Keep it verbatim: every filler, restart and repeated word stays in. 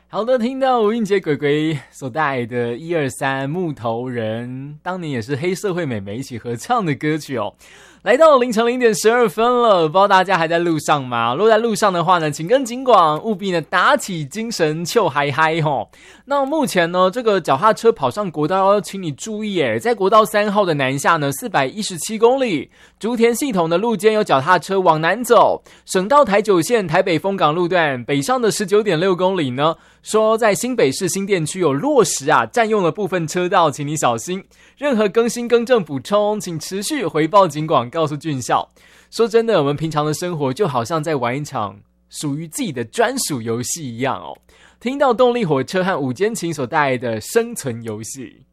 好的，听到吴映洁鬼鬼所带来的一二三木头人，当年也是黑社会美眉一起合唱的歌曲哦。来到凌晨零点十二分了，不知道大家还在路上吗？若在路上的话呢，请跟警广务必呢打起精神，就嗨嗨吼。那目前呢，这个脚踏车跑上国道要请你注意耶，在国道三号的南下呢，四百一十七公里，竹田系统的路肩有脚踏车往南走，省道台九线台北丰港路段北上的 十九点六公里呢，说在新北市新店区有落实啊，占用了部分车道，请你小心。任何更新更正补充，请持续回报警广，告诉郡校。说真的，我们平常的生活就好像在玩一场属于自己的专属游戏一样哦。听到动力火车和五间琴所带来的生存游戏。